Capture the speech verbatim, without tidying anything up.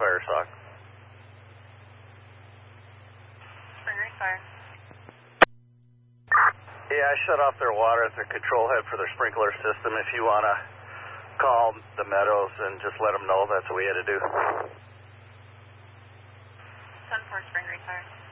Fire sock. Spring Ridge Fire. Yeah, I shut off their water at their control head for their sprinkler system. If you want to call the Meadows and just let them know that's what we had to do. ten four Spring Ridge Fire.